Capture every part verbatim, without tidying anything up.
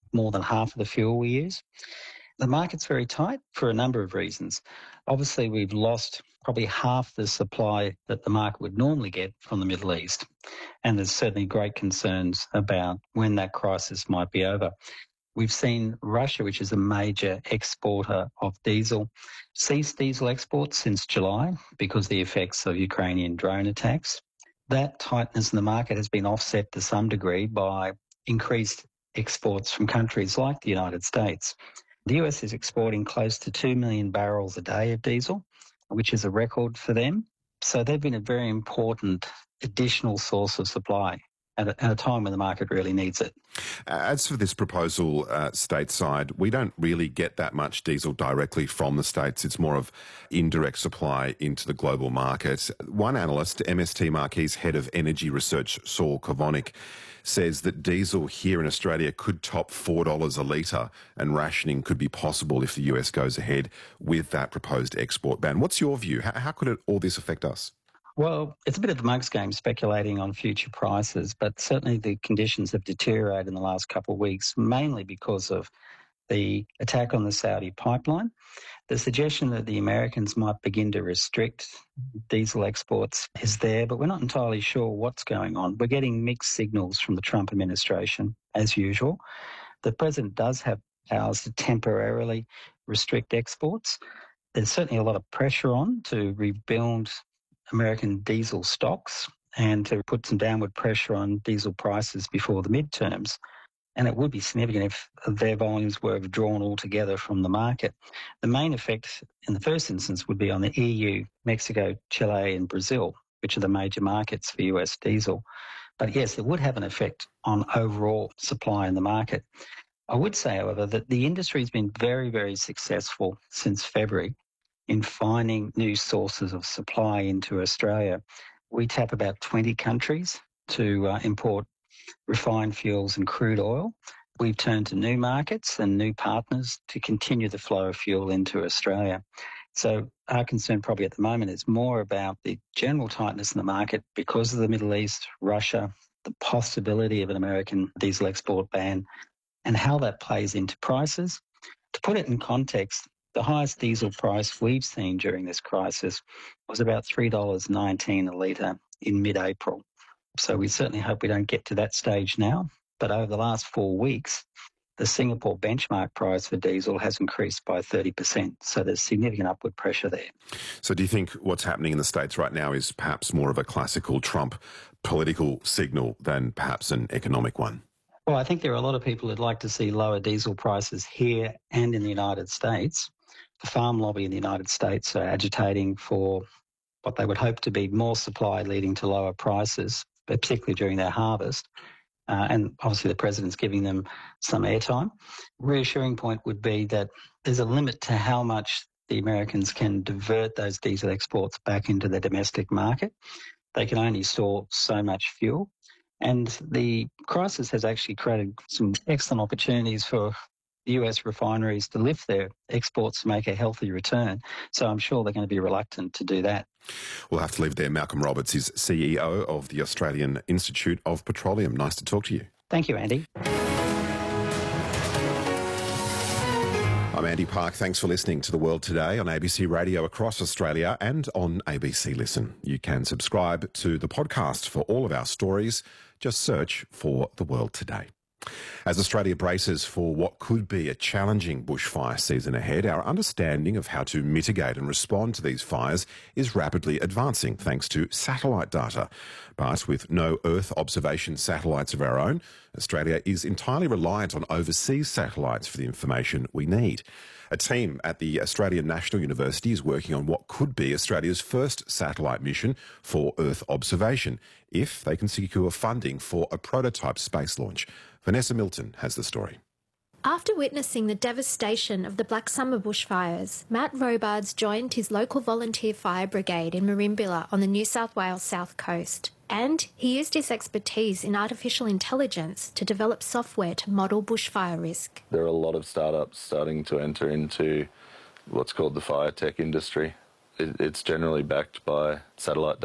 more than half of the fuel we use. The market's very tight for a number of reasons. Obviously, we've lost probably half the supply that the market would normally get from the Middle East. And there's certainly great concerns about when that crisis might be over. We've seen Russia, which is a major exporter of diesel, cease diesel exports since July because of the effects of Ukrainian drone attacks. That tightness in the market has been offset to some degree by increased exports from countries like the United States. The U S is exporting close to two million barrels a day of diesel, which is a record for them. So they've been a very important additional source of supply at a, at a time when the market really needs it. As for this proposal uh, stateside, we don't really get that much diesel directly from the States. It's more of indirect supply into the global market. One analyst, M S T Marquee's head of energy research, Saul Kovonic, says that diesel here in Australia could top four dollars a litre and rationing could be possible if the U S goes ahead with that proposed export ban. What's your view? How, how could it, all this affect us? Well, it's a bit of a mugs game speculating on future prices, but certainly the conditions have deteriorated in the last couple of weeks, mainly because of the attack on the Saudi pipeline. The suggestion that the Americans might begin to restrict diesel exports is there, but we're not entirely sure what's going on. We're getting mixed signals from the Trump administration, as usual. The president does have powers to temporarily restrict exports. There's certainly a lot of pressure on to rebuild American diesel stocks and to put some downward pressure on diesel prices before the midterms. And it would be significant if their volumes were withdrawn altogether from the market. The main effect in the first instance would be on the E U, Mexico, Chile and Brazil, which are the major markets for U S diesel. But yes, it would have an effect on overall supply in the market. I would say, however, that the industry has been very, very successful since February in finding new sources of supply into Australia. We tap about twenty countries to uh, import refined fuels and crude oil. We've turned to new markets and new partners to continue the flow of fuel into Australia. So our concern probably at the moment is more about the general tightness in the market because of the Middle East, Russia, the possibility of an American diesel export ban, and how that plays into prices. To put it in context, the highest diesel price we've seen during this crisis was about three dollars nineteen a litre in mid-April. So we certainly hope we don't get to that stage now. But over the last four weeks, the Singapore benchmark price for diesel has increased by thirty percent. So there's significant upward pressure there. So do you think what's happening in the States right now is perhaps more of a classical Trump political signal than perhaps an economic one? Well, I think there are a lot of people who'd like to see lower diesel prices here and in the United States. The farm lobby in the United States are agitating for what they would hope to be more supply leading to lower prices, particularly during their harvest. Uh, and obviously the president's giving them some airtime. Reassuring point would be that there's a limit to how much the Americans can divert those diesel exports back into the domestic market. They can only store so much fuel. And the crisis has actually created some excellent opportunities for U S refineries to lift their exports to make a healthy return. So I'm sure they're going to be reluctant to do that. We'll have to leave it there. Malcolm Roberts is C E O of the Australian Institute of Petroleum. Nice to talk to you. Thank you, Andy. I'm Andy Park. Thanks for listening to The World Today on A B C Radio across Australia and on A B C Listen. You can subscribe to the podcast for all of our stories. Just search for The World Today. As Australia braces for what could be a challenging bushfire season ahead, our understanding of how to mitigate and respond to these fires is rapidly advancing thanks to satellite data. But with no Earth observation satellites of our own, Australia is entirely reliant on overseas satellites for the information we need. A team at the Australian National University is working on what could be Australia's first satellite mission for Earth observation, if they can secure funding for a prototype space launch. Vanessa Milton has the story. After witnessing the devastation of the Black Summer bushfires, Matt Robards joined his local volunteer fire brigade in Merimbula on the New South Wales south coast. And he used his expertise in artificial intelligence to develop software to model bushfire risk. There are a lot of startups starting to enter into what's called the fire tech industry. It's generally backed by satellite data.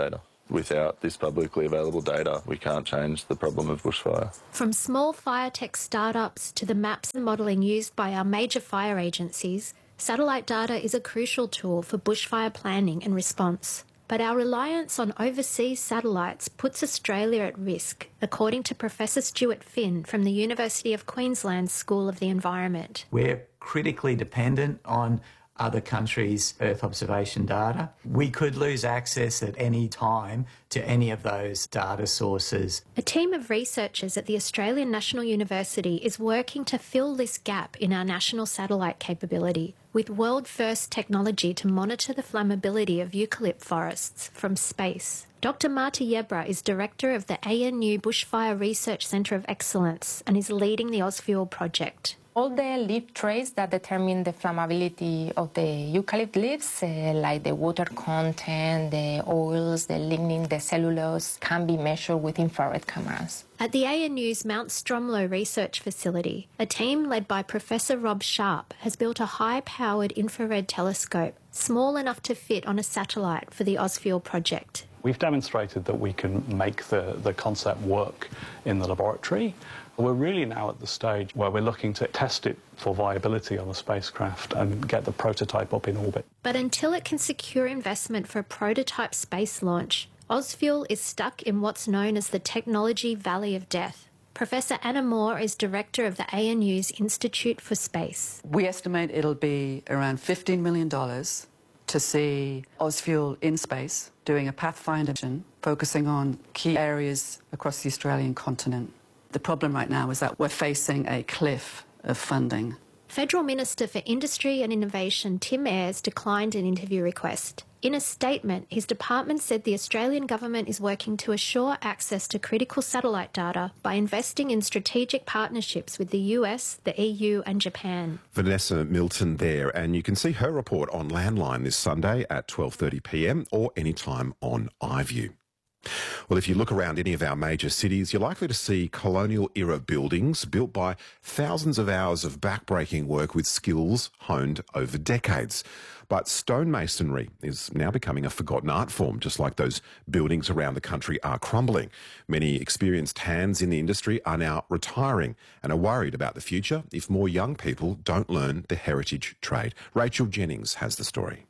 Without this publicly available data, we can't change the problem of bushfire. From small fire tech startups to the maps and modelling used by our major fire agencies, satellite data is a crucial tool for bushfire planning and response. But our reliance on overseas satellites puts Australia at risk, according to Professor Stuart Finn from the University of Queensland's School of the Environment. We're critically dependent on other countries' Earth observation data. We could lose access at any time to any of those data sources. A team of researchers at the Australian National University is working to fill this gap in our national satellite capability with world-first technology to monitor the flammability of eucalypt forests from space. Doctor Marta Yebra is director of the A N U Bushfire Research Centre of Excellence and is leading the Ausfuel project. All the leaf traits that determine the flammability of the eucalypt leaves, uh, like the water content, the oils, the lignin, the cellulose, can be measured with infrared cameras. At the A N U's Mount Stromlo Research Facility, a team led by Professor Rob Sharp has built a high-powered infrared telescope, small enough to fit on a satellite for the Ausfuel project. We've demonstrated that we can make the, the concept work in the laboratory. We're really now at the stage where we're looking to test it for viability on a spacecraft and get the prototype up in orbit. But until it can secure investment for a prototype space launch, Ausfuel is stuck in what's known as the Technology Valley of Death. Professor Anna Moore is director of the A N U's Institute for Space. We estimate it'll be around fifteen million dollars to see Ausfuel in space doing a pathfinder mission focusing on key areas across the Australian continent. The problem right now is that we're facing a cliff of funding. Federal Minister for Industry and Innovation Tim Ayres declined an interview request. In a statement, his department said the Australian government is working to assure access to critical satellite data by investing in strategic partnerships with the U S, the E U and Japan. Vanessa Milton there, and you can see her report on Landline this Sunday at twelve thirty p m or anytime on iView. Well, if you look around any of our major cities, you're likely to see colonial-era buildings built by thousands of hours of backbreaking work with skills honed over decades. But stonemasonry is now becoming a forgotten art form, just like those buildings around the country are crumbling. Many experienced hands in the industry are now retiring and are worried about the future if more young people don't learn the heritage trade. Rachel Jennings has the story.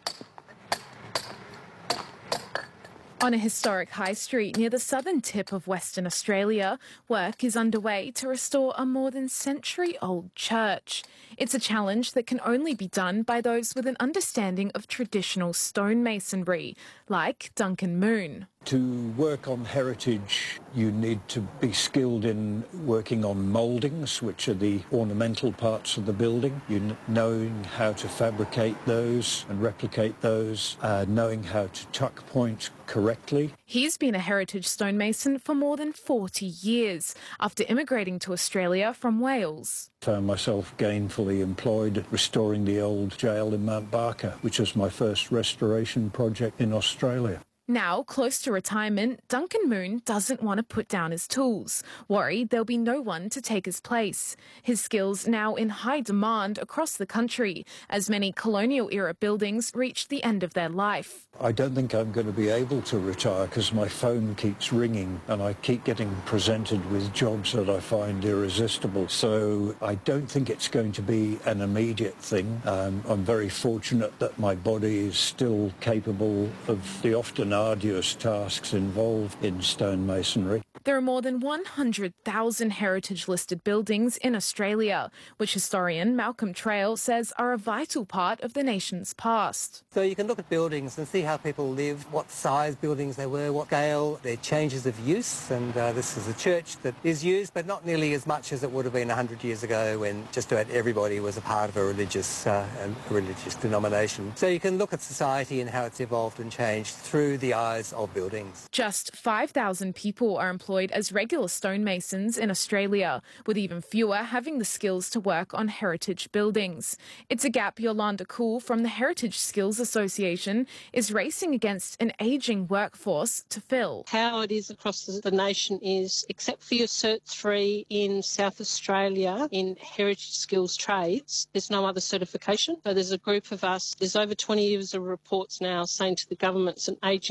On a historic high street near the southern tip of Western Australia, work is underway to restore a more than century-old church. It's a challenge that can only be done by those with an understanding of traditional stonemasonry, like Duncan Moon. To work on heritage, you need to be skilled in working on mouldings, which are the ornamental parts of the building. You n- knowing how to fabricate those and replicate those, uh, knowing how to tuck point correctly. He's been a heritage stonemason for more than forty years, after immigrating to Australia from Wales. Found myself gainfully employed restoring the old jail in Mount Barker, which was my first restoration project in Australia. Now, close to retirement, Duncan Moon doesn't want to put down his tools, worried there'll be no one to take his place. His skills now in high demand across the country, as many colonial-era buildings reach the end of their life. I don't think I'm going to be able to retire because my phone keeps ringing and I keep getting presented with jobs that I find irresistible. So I don't think it's going to be an immediate thing. Um, I'm very fortunate that my body is still capable of the often arduous tasks involved in stonemasonry. There are more than one hundred thousand heritage-listed buildings in Australia, which historian Malcolm Trail says are a vital part of the nation's past. So you can look at buildings and see how people lived, what size buildings they were, what scale, their changes of use, and uh, this is a church that is used, but not nearly as much as it would have been one hundred years ago when just about everybody was a part of a religious, uh, a religious denomination. So you can look at society and how it's evolved and changed through the eyes of buildings. Just five thousand people are employed as regular stonemasons in Australia, with even fewer having the skills to work on heritage buildings. It's a gap Yolanda Cool from the Heritage Skills Association is racing against an ageing workforce to fill. How it is across the nation is, except for your Cert three in South Australia in heritage skills trades, there's no other certification. So there's a group of us, there's over twenty years of reports now saying to the government it's an ageing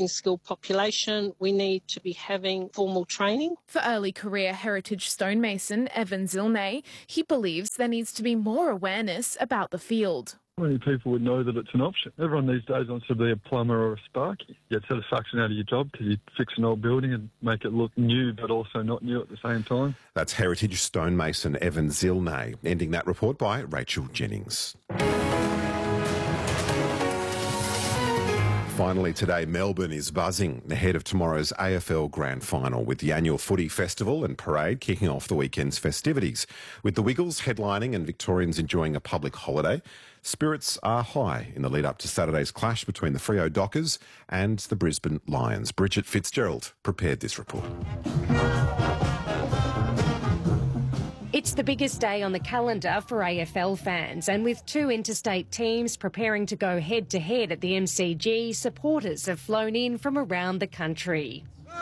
ageing skilled population, we need to be having formal training. For early career heritage stonemason Evan Zilnay, he believes there needs to be more awareness about the field. How many people would know that it's an option? Everyone these days wants to be a plumber or a sparky. You get satisfaction out of your job because you fix an old building and make it look new but also not new at the same time. That's heritage stonemason Evan Zilnay. Ending that report by Rachel Jennings. Finally today, Melbourne is buzzing ahead of tomorrow's A F L Grand Final, with the annual footy festival and parade kicking off the weekend's festivities. With the Wiggles headlining and Victorians enjoying a public holiday, spirits are high in the lead up to Saturday's clash between the Freo Dockers and the Brisbane Lions. Bridget Fitzgerald prepared this report. It's the biggest day on the calendar for A F L fans, and with two interstate teams preparing to go head-to-head at the M C G, supporters have flown in from around the country.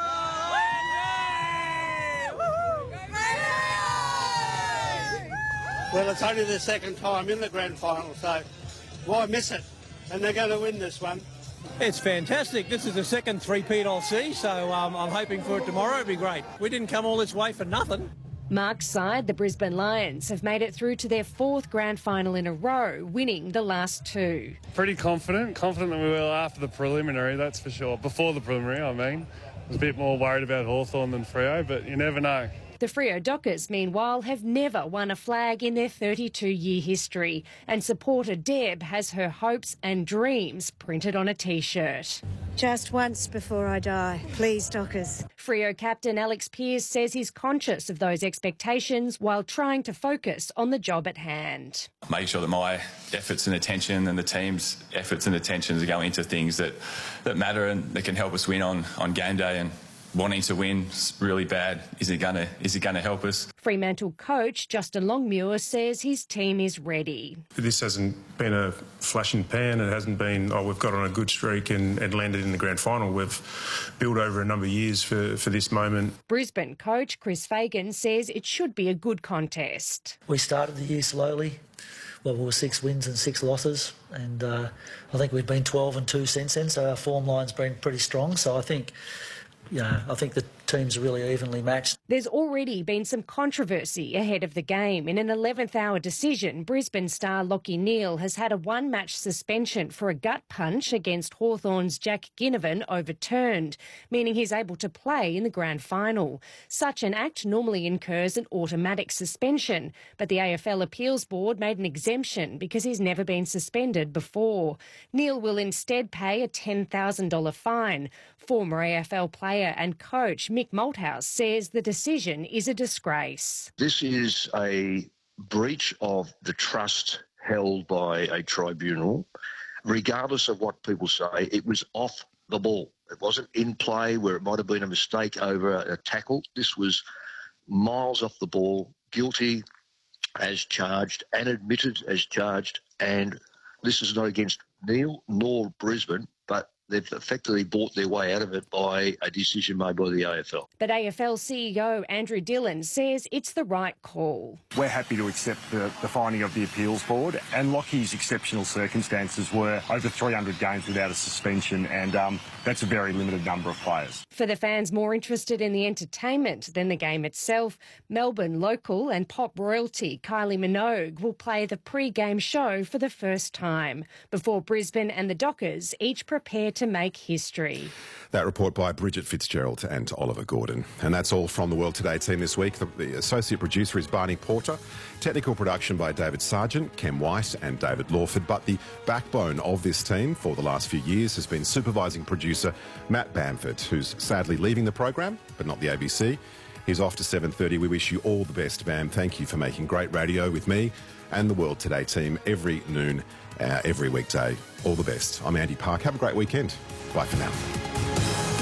Well, it's only the second time in the grand final, so why miss it? And they're going to win this one. It's fantastic. This is the second three-peat I'll see, so um, I'm hoping for it tomorrow. It'll be great. We didn't come all this way for nothing. Mark's side, the Brisbane Lions, have made it through to their fourth grand final in a row, winning the last two. Pretty confident, confident that we will after the preliminary, that's for sure. Before the preliminary, I mean. I was a bit more worried about Hawthorn than Freo, but you never know. The Freo Dockers, meanwhile, have never won a flag in their thirty-two-year history, and supporter Deb has her hopes and dreams printed on a T-shirt. Just once before I die, please, Dockers. Freo captain Alex Pearce says he's conscious of those expectations while trying to focus on the job at hand. Make sure that my efforts and attention and the team's efforts and attentions are going into things that, that matter and that can help us win on, on game day. And wanting to win really bad, is it gonna is it gonna help us? Fremantle coach Justin Longmuir says his team is ready. This hasn't been a flash in the pan. It hasn't been, oh, we've got on a good streak and, and landed in the grand final. We've built over a number of years for, for this moment. Brisbane coach Chris Fagan says it should be a good contest. We started the year slowly. Well, we were six wins and six losses, and uh, I think we've been twelve and two since then, so our form line's been pretty strong. So I think You know, I think the teams are really evenly matched. There's already been some controversy ahead of the game. In an eleventh hour decision, Brisbane star Lachie Neale has had a one-match suspension for a gut punch against Hawthorn's Jack Ginnivan overturned, meaning he's able to play in the grand final. Such an act normally incurs an automatic suspension, but the A F L Appeals Board made an exemption because he's never been suspended before. Neale will instead pay a ten thousand dollars fine. Former A F L player and coach Mick Malthouse says the decision is a disgrace. This is a breach of the trust held by a tribunal. Regardless of what people say, it was off the ball. It wasn't in play where it might have been a mistake over a, a tackle. This was miles off the ball, guilty as charged and admitted as charged. And this is not against Neale nor Brisbane, but they've effectively bought their way out of it by a decision made by the A F L. But A F L C E O Andrew Dillon says it's the right call. We're happy to accept the, the finding of the Appeals Board, and Lachie's exceptional circumstances were over three hundred games without a suspension, and um, that's a very limited number of players. For the fans more interested in the entertainment than the game itself, Melbourne local and pop royalty Kylie Minogue will play the pre-game show for the first time, before Brisbane and the Dockers each prepare to make history. That report by Bridget Fitzgerald and Oliver Gordon. And that's all from the World Today team this week. The, the associate producer is Barney Porter. Technical production by David Sargent, Kem White and David Lawford. But the backbone of this team for the last few years has been supervising producer Matt Bamford, who's sadly leaving the program, but not the A B C. He's off to seven thirty. We wish you all the best, Bam. Thank you for making great radio with me and the World Today team every noon, uh, every weekday. All the best. I'm Andy Park. Have a great weekend. Bye for now.